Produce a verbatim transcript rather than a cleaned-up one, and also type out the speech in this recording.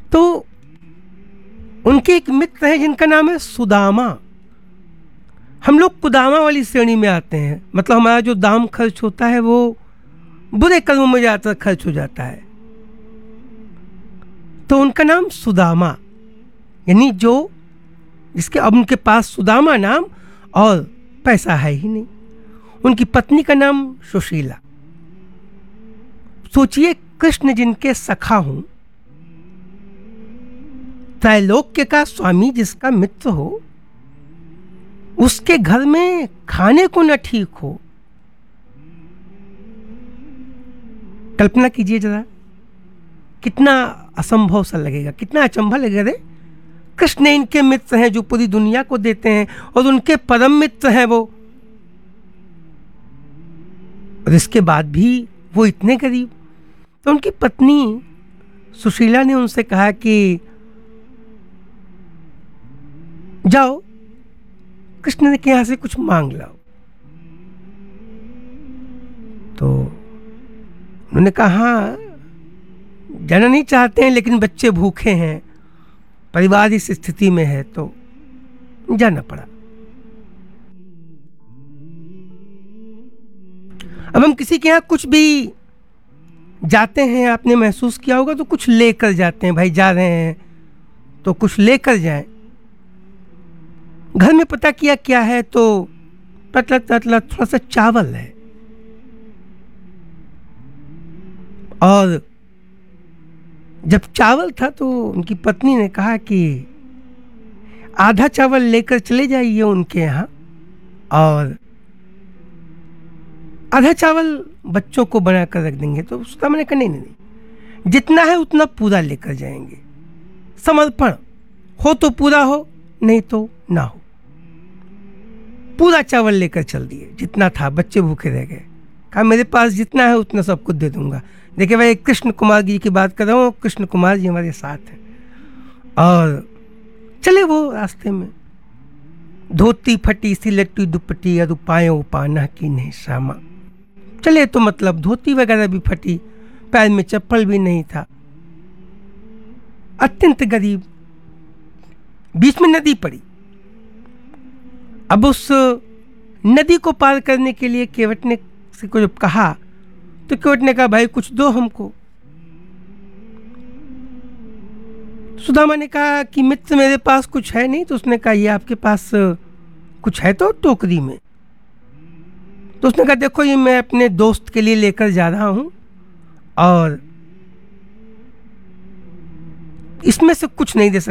तो उनके एक मित्र हैं जिनका नाम है सुदामा। हम लोग कुदामा वाली श्रेणी में आते हैं, मतलब हमारा जो दाम खर्च होता है वो बुरे कर्मों में ज़्यादातर खर्च हो जाता है। तो उनका नाम सुदामा, यानी जो जिसके अब उनके पास सुदामा नाम और पैसा है ही नहीं। उनकी पत्नी का नाम सुशीला। सोचिए, कृष्ण जिनके सखा हूं, त्रैलोक्य का स्वामी जिसका मित्र हो, उसके घर में खाने को न ठीक हो। कल्पना कीजिए जरा, कितना असंभव सा लगेगा, कितना अचंभा लगेगा। रे कृष्ण इनके मित्र हैं जो पूरी दुनिया को देते हैं, और उनके परम मित्र हैं वो, और इसके बाद भी वो इतने गरीब। तो उनकी पत्नी सुशीला ने उनसे कहा कि जाओ कृष्ण के यहां से कुछ मांग लाओ। तो उन्होंने कहा हाँ, जाना नहीं चाहते हैं, लेकिन बच्चे भूखे हैं, परिवार इस स्थिति में है, तो जाना पड़ा। अब हम किसी के यहाँ कुछ भी जाते हैं, आपने महसूस किया होगा, तो कुछ लेकर जाते हैं। भाई जा रहे हैं तो कुछ लेकर जाएं। घर में पता किया क्या है, तो पतला पतला थोड़ा सा चावल है, और जब चावल था तो उनकी पत्नी ने कहा कि आधा चावल लेकर चले जाइए उनके यहाँ, और आधा चावल बच्चों को बनाकर रख देंगे। तो उसका मैंने कहा नहीं नहीं नहीं, जितना है उतना पूरा लेकर जाएंगे। समर्पण हो तो पूरा हो, नहीं तो ना हो। पूरा चावल लेकर चल दिए, जितना था। बच्चे भूखे रह गए। कहा मेरे पास जितना है उतना सब कुछ दे दूंगा। देखिए भाई, कृष्ण कुमार जी की बात कर रहा हूँ, कृष्ण कुमार जी हमारे साथ हैं। और चले वो रास्ते में, धोती फटी सी लट्टी दुपट्टी, और पायों पाना की नहीं सामा। चले तो मतलब धोती वगैरह भी फटी, पैर में चप्पल भी नहीं था, अत्यंत गरीब। बीच में नदी पड़ी। अब उस नदी को पार करने के लिए केवट ने से को जब कहा, तो केवट ने कहा भाई कुछ दो हमको। सुदामा ने कहा कि मित्र मेरे पास कुछ है नहीं। तो उसने कहा ये आपके पास कुछ है तो टोकरी में। तो उसने कहा देखो ये मैं अपने दोस्त के लिए लेकर जा रहा हूं, और इसमें से कुछ नहीं दे सकता।